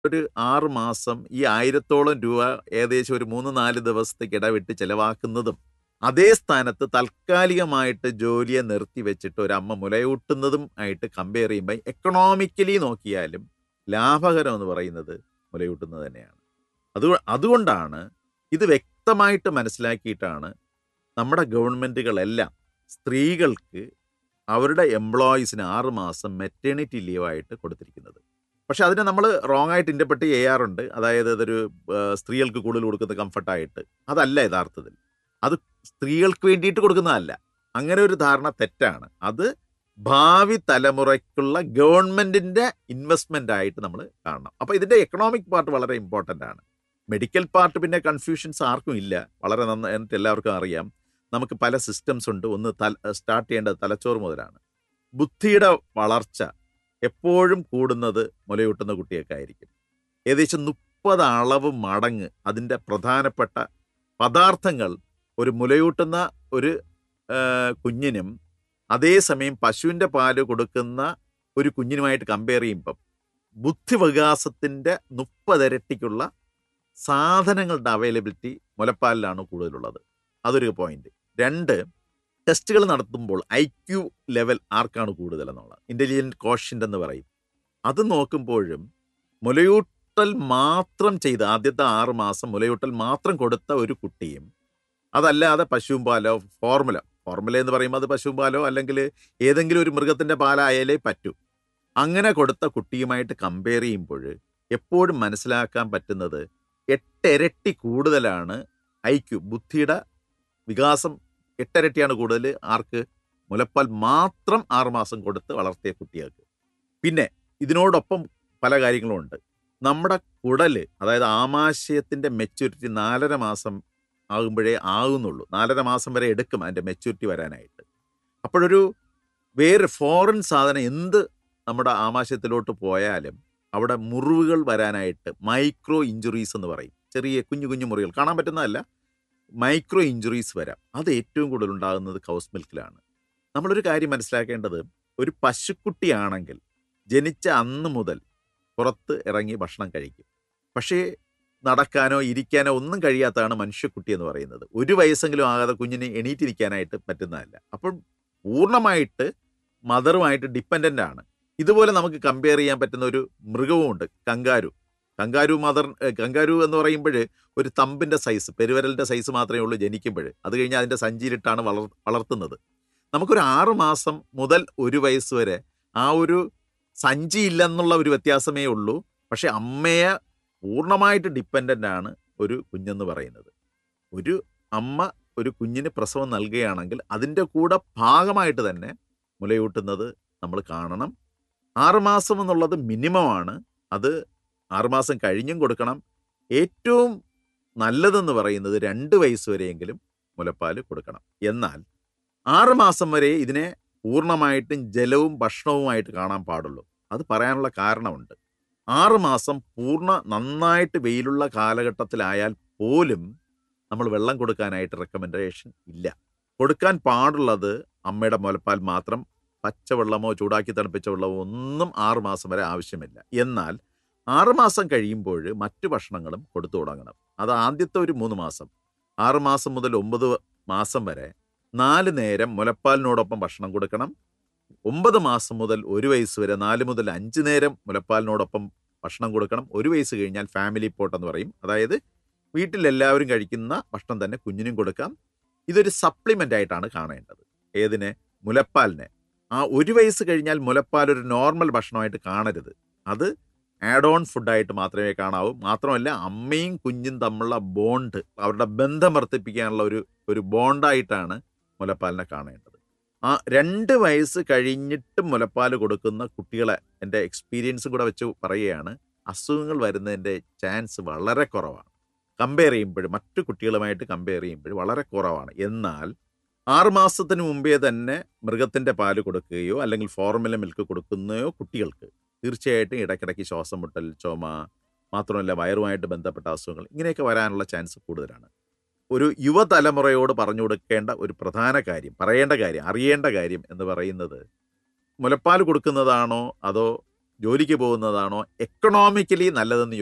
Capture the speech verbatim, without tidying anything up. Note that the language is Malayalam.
ഒരു ആറ് മാസം ഈ ആയിരത്തോളം രൂപ ഏകദേശം ഒരു മൂന്ന് നാല് ദിവസത്തേക്ക് ഇടവിട്ട് ചെലവാക്കുന്നതും അതേ സ്ഥാനത്ത് താൽക്കാലികമായിട്ട് ജോലിയെ നിർത്തി വെച്ചിട്ട് ഒരു അമ്മ മുലയൂട്ടുന്നതും ആയിട്ട് കമ്പയർ ചെയ്യുമ്പോൾ എക്കണോമിക്കലി നോക്കിയാലും ലാഭകരം എന്ന് പറയുന്നത് മുലയൂട്ടുന്നത് തന്നെയാണ്. അത് അതുകൊണ്ടാണ് ഇത് വ്യക്തമായിട്ട് മനസ്സിലാക്കിയിട്ടാണ് നമ്മുടെ ഗവൺമെൻറ്റുകളെല്ലാം സ്ത്രീകൾക്ക് അവരുടെ എംപ്ലോയീസിന് ആറ് മാസം മെറ്റേണിറ്റി ലീവായിട്ട് കൊടുത്തിരിക്കുന്നത്. പക്ഷെ അതിനെ നമ്മൾ റോങ് ആയിട്ട് ഇൻ്റർപ്രറ്റ് ചെയ്യാറുണ്ട്. അതായത് അതൊരു ഏഹ്, സ്ത്രീകൾക്ക് കൂടുതൽ കൊടുക്കുന്ന കംഫർട്ടായിട്ട്. അതല്ല യഥാർത്ഥത്തിൽ. അത് സ്ത്രീകൾക്ക് വേണ്ടിയിട്ട് കൊടുക്കുന്നതല്ല. അങ്ങനെ ഒരു ധാരണ തെറ്റാണ്. അത് ഭാവി തലമുറയ്ക്കുള്ള ഗവൺമെൻറ്റിൻ്റെ ഇൻവെസ്റ്റ്മെൻ്റ് ആയിട്ട് നമ്മൾ കാണണം. അപ്പോൾ ഇതിൻ്റെ എക്കണോമിക് പാർട്ട് വളരെ ഇമ്പോർട്ടൻ്റ് ആണ്. മെഡിക്കൽ പാർട്ട് പിന്നെ കൺഫ്യൂഷൻസ് ആർക്കും ഇല്ല. വളരെ നന്നായിട്ട് എല്ലാവർക്കും അറിയാം. നമുക്ക് പല സിസ്റ്റംസ് ഉണ്ട്. ഒന്ന് തല സ്റ്റാർട്ട് ചെയ്യേണ്ടത് തലച്ചോറ് മുതലാണ്. ബുദ്ധിയുടെ വളർച്ച എപ്പോഴും കൂടുന്നത് മുലയൂട്ടുന്ന കുട്ടിയൊക്കെ ആയിരിക്കും. ഏകദേശം മുപ്പത് അളവ് മടങ്ങ് അതിൻ്റെ പ്രധാനപ്പെട്ട പദാർത്ഥങ്ങൾ ഒരു മുലയൂട്ടുന്ന ഒരു ആ, കുഞ്ഞിനും അതേസമയം പശുവിൻ്റെ പാല് കൊടുക്കുന്ന ഒരു കുഞ്ഞിനുമായിട്ട് കമ്പയർ ചെയ്യുമ്പം ബുദ്ധിവികാസത്തിൻ്റെ മുപ്പതിരട്ടിക്കുള്ള സാധനങ്ങളുടെ അവൈലബിലിറ്റി മുലപ്പാലിലാണ് കൂടുതലുള്ളത്. അതൊരു പോയിന്റ്. രണ്ട്, ടെസ്റ്റുകൾ നടത്തുമ്പോൾ ഐ ക്യു ലെവൽ ആർക്കാണ് കൂടുതൽ എന്നുള്ളത്, ഇൻ്റലിജൻറ്റ് കോഷ്യൻ്റ് എന്ന് പറയും. അത് നോക്കുമ്പോഴും മുലയൂട്ടൽ മാത്രം ചെയ്ത് ആദ്യത്തെ ആറ് മാസം മുലയൂട്ടൽ മാത്രം കൊടുത്ത ഒരു കുട്ടിയും അതല്ലാതെ പശുവും പാലോ ഫോർമുല ഫോർമുല എന്ന് പറയുമ്പോൾ അത് പശുവും പാലോ അല്ലെങ്കിൽ ഏതെങ്കിലും ഒരു മൃഗത്തിൻ്റെ പാലായാലേ പറ്റൂ, അങ്ങനെ കൊടുത്ത കുട്ടിയുമായിട്ട് കമ്പയർ ചെയ്യുമ്പോൾ എപ്പോഴും മനസ്സിലാക്കാൻ പറ്റുന്നത് എട്ടിരട്ടി കൂടുതലാണ് ഐ ക്യു, ബുദ്ധിയുടെ വികാസം എട്ടിരട്ടിയാണ് കൂടുതൽ ആർക്ക്, മുലപ്പാൽ മാത്രം ആറുമാസം കൊടുത്ത് വളർത്തിയ കുട്ടികൾക്ക്. പിന്നെ ഇതിനോടൊപ്പം പല കാര്യങ്ങളും ഉണ്ട്. നമ്മുടെ കുടല്, അതായത് ആമാശയത്തിൻ്റെ മെച്യൂരിറ്റി നാലര മാസം ആകുമ്പോഴേ ആകുന്നുള്ളൂ. നാലര മാസം വരെ എടുക്കും അതിൻ്റെ മെച്യൂരിറ്റി വരാനായിട്ട്. അപ്പോഴൊരു വേറെ ഫോറിൻ സാധനം എന്ത് നമ്മുടെ ആമാശയത്തിലോട്ട് പോയാലും അവിടെ മുറിവുകൾ വരാനായിട്ട് മൈക്രോ ഇഞ്ചുറീസ് എന്ന് പറയും. ചെറിയ കുഞ്ഞു കുഞ്ഞു മുറികൾ കാണാൻ പറ്റുന്നതല്ല, മൈക്രോ ഇഞ്ചുറീസ് വരാം. അത് ഏറ്റവും കൂടുതൽ ഉണ്ടാകുന്നത് കൗസ് മിൽക്കിലാണ്. നമ്മളൊരു കാര്യം മനസ്സിലാക്കേണ്ടത്, ഒരു പശുക്കുട്ടിയാണെങ്കിൽ ജനിച്ച അന്ന് മുതൽ പുറത്ത് ഇറങ്ങി ഭക്ഷണം കഴിക്കും. പക്ഷേ നടക്കാനോ ഇരിക്കാനോ ഒന്നും കഴിയാത്തതാണ് മനുഷ്യക്കുട്ടി എന്ന് പറയുന്നത്. ഒരു വയസ്സെങ്കിലും ആകാതെ കുഞ്ഞിന് എണീറ്റിരിക്കാനായിട്ട് പറ്റുന്നതല്ല. അപ്പം പൂർണ്ണമായിട്ട് മദറുമായിട്ട് ഡിപ്പെൻഡൻ്റ് ആണ്. ഇതുപോലെ നമുക്ക് കമ്പയർ ചെയ്യാൻ പറ്റുന്ന ഒരു മൃഗവുമുണ്ട്, കങ്കാരു. കങ്കാരു മദർ കങ്കാരു എന്ന് പറയുമ്പോൾ ഒരു തമ്പിൻ്റെ സൈസ്, പെരുവിരലിൻ്റെ സൈസ് മാത്രമേ ഉള്ളൂ ജനിക്കുമ്പോൾ. അത് കഴിഞ്ഞ് അതിൻ്റെ സഞ്ചിയിലിട്ടാണ് വളർ വളർത്തുന്നത്. നമുക്കൊരു ആറ് മാസം മുതൽ ഒരു വയസ്സ് വരെ ആ ഒരു സഞ്ചി ഇല്ലെന്നുള്ള ഒരു വ്യത്യാസമേ ഉള്ളൂ. പക്ഷെ അമ്മയെ പൂർണ്ണമായിട്ട് ഡിപ്പെൻഡൻ്റ് ആണ് ഒരു കുഞ്ഞെന്ന് പറയുന്നത്. ഒരു അമ്മ ഒരു കുഞ്ഞിന് പ്രസവം നൽകുകയാണെങ്കിൽ അതിൻ്റെ കൂടെ ഭാഗമായിട്ട് തന്നെ മുലയൂട്ടുന്നത് നമ്മൾ കാണണം. ആറുമാസം എന്നുള്ളത് മിനിമമാണ്. അത് ആറുമാസം കഴിഞ്ഞും കൊടുക്കണം. ഏറ്റവും നല്ലതെന്ന് പറയുന്നത് രണ്ട് വയസ്സ് വരെയെങ്കിലും മുലപ്പാൽ കൊടുക്കണം. എന്നാൽ ആറുമാസം വരെ ഇതിനെ പൂർണ്ണമായിട്ടും ജലവും ഭക്ഷണവുമായിട്ട് കാണാൻ പാടുള്ളൂ. അത് പറയാനുള്ള കാരണമുണ്ട്. ആറുമാസം പൂർണ്ണ നന്നായിട്ട് വെയിലുള്ള കാലഘട്ടത്തിലായാൽ പോലും നമ്മൾ വെള്ളം കൊടുക്കാനായിട്ട് റെക്കമെൻഡേഷൻ ഇല്ല. കൊടുക്കാൻ പാടുള്ളത് അമ്മയുടെ മുലപ്പാൽ മാത്രം. പച്ചവെള്ളമോ ചൂടാക്കി തണുപ്പിച്ച വെള്ളമോ ഒന്നും ആറുമാസം വരെ ആവശ്യമില്ല. എന്നാൽ ആറുമാസം കഴിയുമ്പോൾ മറ്റു ഭക്ഷണങ്ങളും കൊടുത്തു തുടങ്ങണം. അത് ആദ്യത്തെ ഒരു മൂന്ന് മാസം, ആറുമാസം മുതൽ ഒമ്പത് മാസം വരെ നാല് നേരം മുലപ്പാലിനോടൊപ്പം ഭക്ഷണം കൊടുക്കണം. ഒമ്പത് മാസം മുതൽ ഒരു വയസ്സ് വരെ നാല് മുതൽ അഞ്ച് നേരം മുലപ്പാലിനോടൊപ്പം ഭക്ഷണം കൊടുക്കണം. ഒരു വയസ്സ് കഴിഞ്ഞാൽ ഫാമിലി പോട്ട് എന്ന് പറയും. അതായത് വീട്ടിലെല്ലാവരും കഴിക്കുന്ന ഭക്ഷണം തന്നെ കുഞ്ഞിനും കൊടുക്കാം. ഇതൊരു സപ്ലിമെൻ്റ് ആയിട്ടാണ് കാണേണ്ടത്. ഏതിനെ? മുലപ്പാലിനെ. ആ ഒരു വയസ്സ് കഴിഞ്ഞാൽ മുലപ്പാൽ ഒരു നോർമൽ ഭക്ഷണമായിട്ട് കാണരുത്. അത് ആഡ് ഓൺ ഫുഡായിട്ട് മാത്രമേ കാണാവൂ. മാത്രമല്ല അമ്മയും കുഞ്ഞും തമ്മിലുള്ള ബോണ്ട്, അവരുടെ ബന്ധം വർദ്ധിപ്പിക്കാനുള്ള ഒരു ഒരു ബോണ്ടായിട്ടാണ് മുലപ്പാലിനെ കാണേണ്ടത്. ആ രണ്ട് വയസ്സ് കഴിഞ്ഞിട്ട് മുലപ്പാൽ കൊടുക്കുന്ന കുട്ടികളെ എൻ്റെ എക്സ്പീരിയൻസും കൂടെ വെച്ച് പറയുകയാണ്, അസുഖങ്ങൾ വരുന്നതിൻ്റെ ചാൻസ് വളരെ കുറവാണ്. കമ്പയർ ചെയ്യുമ്പോൾ മറ്റു കുട്ടികളുമായിട്ട് കമ്പയർ ചെയ്യുമ്പോൾ വളരെ കുറവാണ്. എന്നാൽ ആറുമാസത്തിന് മുമ്പേ തന്നെ മൃഗത്തിൻ്റെ പാല് കൊടുക്കുകയോ അല്ലെങ്കിൽ ഫോർമുല മിൽക്ക് കൊടുക്കുന്നയോ കുട്ടികൾക്ക് തീർച്ചയായിട്ടും ഇടയ്ക്കിടയ്ക്ക് ശ്വാസം മുട്ടൽ, ചുമ, മാത്രമല്ല വയറുമായിട്ട് ബന്ധപ്പെട്ട അസുഖങ്ങൾ ഇങ്ങനെയൊക്കെ വരാനുള്ള ചാൻസ് കൂടുതലാണ്. ഒരു യുവതലമുറയോട് പറഞ്ഞു കൊടുക്കേണ്ട ഒരു പ്രധാന കാര്യം, പറയേണ്ട കാര്യം, അറിയേണ്ട കാര്യം എന്ന് പറയുന്നത്, മുലപ്പാൽ കൊടുക്കുന്നതാണോ അതോ ജോലിക്ക് പോകുന്നതാണോ എക്കണോമിക്കലി നല്ലതെന്ന്